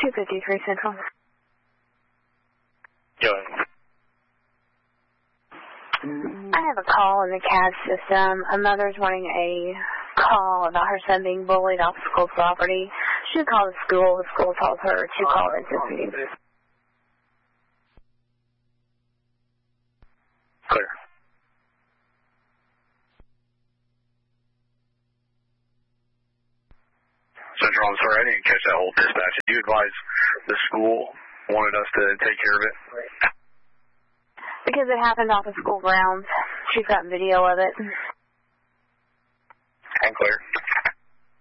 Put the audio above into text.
253 Central. Go ahead. I have a call in the CAD system. A mother's wanting a call about her son being bullied off school property. She called the school. The school told her to call in to Clear. Central, I'm sorry, I didn't catch that whole dispatch. Did you advise the school wanted us to take care of it? Because it happened off the school grounds. She's got video of it. I'm clear.